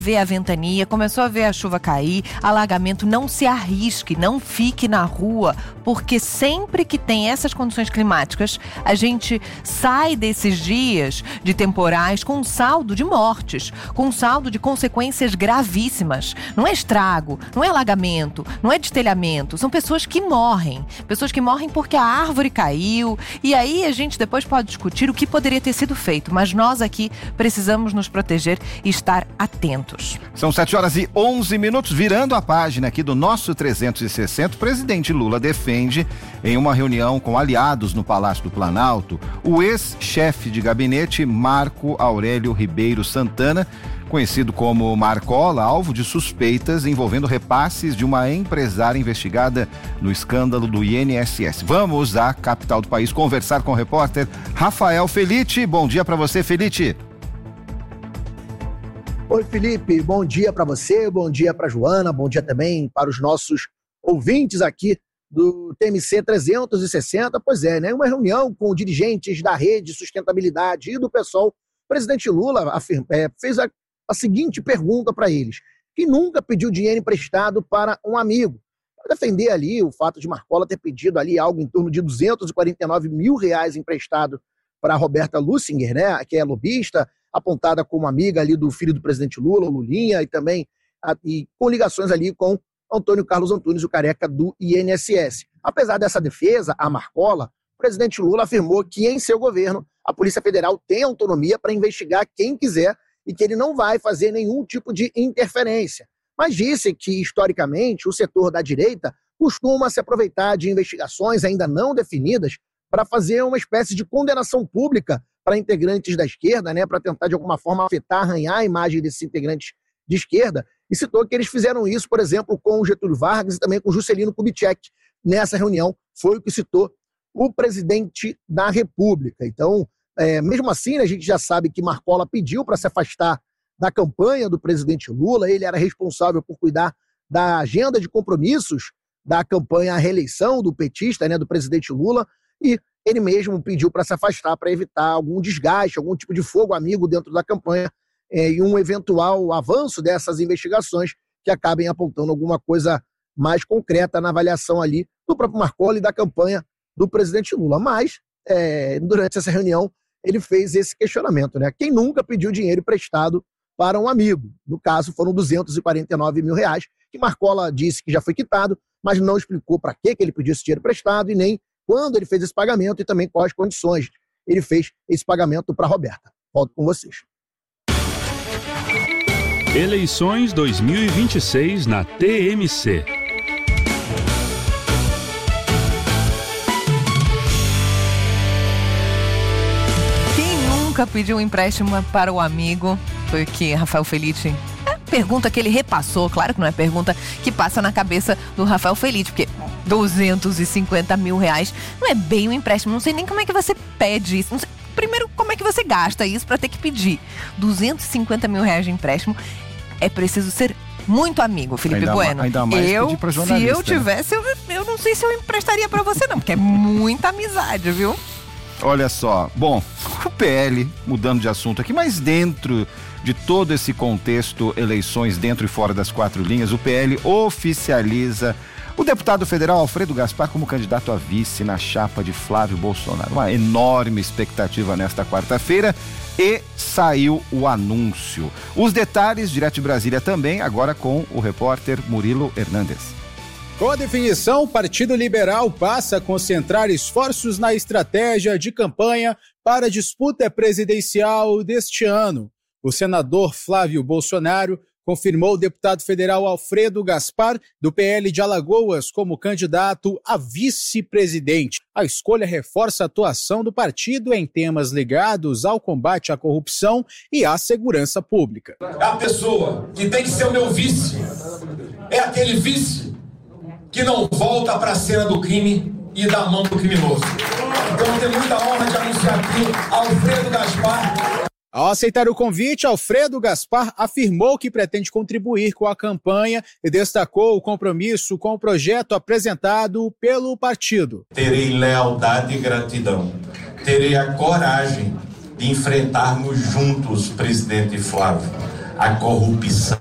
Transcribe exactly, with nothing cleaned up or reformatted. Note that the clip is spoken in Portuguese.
ver a ventania, começou a ver a chuva cair, alagamento, não se arrisque, não fique na rua, porque sempre que tem essas condições climáticas, a gente sai desses dias de temporais com um saldo de mortes, com um saldo de consequências gravíssimas. Não é estrago, não é alagamento, não é destelhamento, são pessoas que morrem, pessoas que morrem porque a árvore caiu, e aí a gente depois pode discutir o que poderia ter sido feito, mas nós aqui precisamos nos proteger e estar atentos. São sete horas e onze minutos, virando a página aqui do nosso trezentos e sessenta, o presidente Lula defende, em uma reunião com aliados no Palácio do Planalto, o ex-chefe de gabinete Marco Aurélio Ribeiro Santana, conhecido como Marcola, alvo de suspeitas envolvendo repasses de uma empresária investigada no escândalo do I N S S. Vamos à capital do país conversar com o repórter Rafael Felitti. Bom dia para você, Felitti. Oi, Felipe, bom dia para você, bom dia para Joana, bom dia também para os nossos ouvintes aqui do T M C trezentos e sessenta. Pois é, né? Uma reunião com dirigentes da Rede Sustentabilidade e do PSOL. O presidente Lula afirma, é, fez a, a seguinte pergunta para eles: quem nunca pediu dinheiro emprestado para um amigo? Para defender ali o fato de Marcola ter pedido ali algo em torno de duzentos e quarenta e nove mil reais emprestado para Roberta Lussinger, né, que é lobista, apontada como amiga ali do filho do presidente Lula, o Lulinha, e também a, e com ligações ali com Antônio Carlos Antunes, o careca do I N S S. Apesar dessa defesa, a Marcola, o presidente Lula afirmou que em seu governo a Polícia Federal tem autonomia para investigar quem quiser e que ele não vai fazer nenhum tipo de interferência. Mas disse que, historicamente, o setor da direita costuma se aproveitar de investigações ainda não definidas para fazer uma espécie de condenação pública para integrantes da esquerda, né, para tentar de alguma forma afetar, arranhar a imagem desses integrantes de esquerda, e citou que eles fizeram isso, por exemplo, com o Getúlio Vargas e também com o Juscelino Kubitschek. Nessa reunião foi o que citou o presidente da República. Então, é, mesmo assim, a gente já sabe que Marcola pediu para se afastar da campanha do presidente Lula, ele era responsável por cuidar da agenda de compromissos da campanha à reeleição do petista, né, do presidente Lula, e ele mesmo pediu para se afastar, para evitar algum desgaste, algum tipo de fogo amigo dentro da campanha é, e um eventual avanço dessas investigações que acabem apontando alguma coisa mais concreta na avaliação ali do próprio Marcola e da campanha do presidente Lula. Mas, é, durante essa reunião, ele fez esse questionamento, né? Quem nunca pediu dinheiro emprestado para um amigo? No caso, foram duzentos e quarenta e nove mil reais, que Marcola disse que já foi quitado, mas não explicou para que ele pediu esse dinheiro emprestado e nem quando ele fez esse pagamento e também quais condições ele fez esse pagamento para a Roberta. Volto com vocês. Eleições dois mil e vinte e seis na T M C. Quem nunca pediu um empréstimo para o amigo? Foi o que Rafael Felitti... Pergunta que ele repassou, claro que não é pergunta que passa na cabeça do Rafael Felitti, porque duzentos e cinquenta mil reais não é bem um empréstimo, não sei nem como é que você pede isso, não sei, primeiro, como é que você gasta isso para ter que pedir duzentos e cinquenta mil reais de empréstimo? É preciso ser muito amigo, Felipe ainda Bueno. Ma, ainda mais eu, pedir pra jornalista, se eu tivesse, né? eu, eu não sei se eu emprestaria para você não, porque é muita amizade, viu? Olha só, bom, o P L, mudando de assunto aqui, mas dentro de todo esse contexto, eleições dentro e fora das quatro linhas, o P L oficializa o deputado federal Alfredo Gaspar como candidato a vice na chapa de Flávio Bolsonaro. Uma enorme expectativa nesta quarta-feira e saiu o anúncio. Os detalhes, direto de Brasília também, agora com o repórter Murilo Hernandes. Com a definição, o Partido Liberal passa a concentrar esforços na estratégia de campanha para a disputa presidencial deste ano. O senador Flávio Bolsonaro confirmou o deputado federal Alfredo Gaspar, do P L de Alagoas, como candidato a vice-presidente. A escolha reforça a atuação do partido em temas ligados ao combate à corrupção e à segurança pública. A pessoa que tem que ser o meu vice é aquele vice que não volta para a cena do crime e dá a mão pro criminoso. Então eu tenho muita honra de anunciar aqui Alfredo Gaspar. Ao aceitar o convite, Alfredo Gaspar afirmou que pretende contribuir com a campanha e destacou o compromisso com o projeto apresentado pelo partido. Terei lealdade e gratidão. Terei a coragem de enfrentarmos juntos, presidente Flávio, a corrupção.